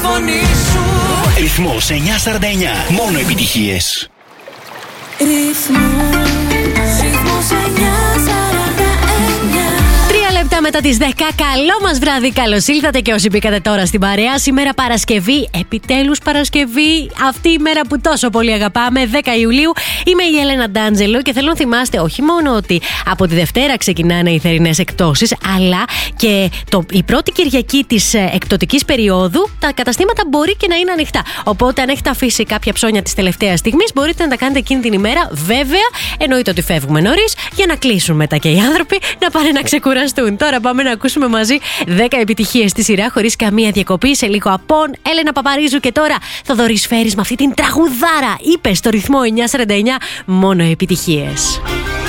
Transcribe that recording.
Φωνή σου. Ρυθμός 949. Μόνο επιτυχίες. Ρυθμός 949. 3 λεπτά μετά τις 10. Καλό μας βράδυ. Καλώς ήλθατε και όσοι μπήκατε τώρα στην παρέα. Σήμερα Παρασκευή. Επιτέλους Παρασκευή. Αυτή η μέρα που τόσο πολύ αγαπάμε. 10 Ιουλίου. Είμαι η Έλενα Ντάντζελο και θέλω να θυμάστε όχι μόνο ότι από τη Δευτέρα ξεκινάνε οι θερινές εκπτώσεις, αλλά και η πρώτη Κυριακή της εκπτωτικής περίοδου τα καταστήματα μπορεί και να είναι ανοιχτά. Οπότε αν έχετε αφήσει κάποια ψώνια της τελευταίας στιγμής, μπορείτε να τα κάνετε εκείνη την ημέρα. Βέβαια, εννοείται ότι φεύγουμε νωρίς για να κλείσουν μετά και οι άνθρωποι να πάνε να ξεκουραστούν. Τώρα πάμε να ακούσουμε μαζί 10 επιτυχίες στη σειρά χωρίς καμία διακοπή. Σε λίγο απόν Έλενα Παπαρίζου και τώρα Θοδωρής Φέρης με αυτή την τραγουδάρα. Είπε στο ρυθμό 949 μόνο επιτυχίες.